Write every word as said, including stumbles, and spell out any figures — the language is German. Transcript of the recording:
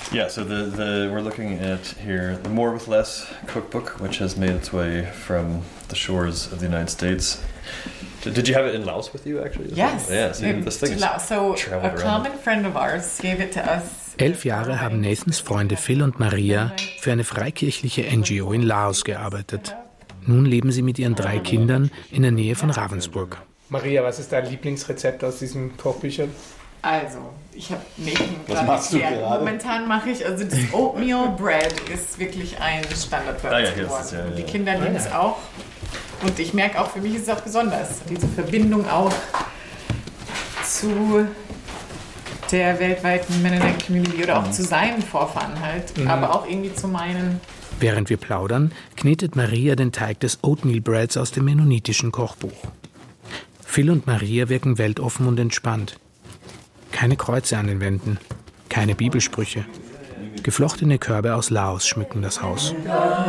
Yeah, so the, the we're looking at here the More with Less cookbook, which has made its way from the shores of the United States. Did, did you have it in Laos with you, actually? Yes. Yeah, so this thing is so a common friend of ours gave it to us. Elf Jahre haben Nathans Freunde Phil und Maria für eine freikirchliche N G O in Laos gearbeitet. Nun leben sie mit ihren drei Kindern in der Nähe von Ravensburg. Maria, was ist dein Lieblingsrezept aus diesen Kochbüchern? Also, ich habe Nathan Was machst du gerade? Momentan mache ich, also das Oatmeal Bread ist wirklich ein Standardwort ah, ja, geworden. Ja, ja. Die Kinder lieben es auch. Und ich merke auch, für mich ist es auch besonders, diese Verbindung auch zu der weltweiten Mennonite Community oder auch mhm. zu seinen Vorfahren halt, mhm. aber auch irgendwie zu meinen. Während wir plaudern, knetet Maria den Teig des Oatmeal Breads aus dem mennonitischen Kochbuch. Phil und Maria wirken weltoffen und entspannt. Keine Kreuze an den Wänden, keine Bibelsprüche. Geflochtene Körbe aus Laos schmücken das Haus.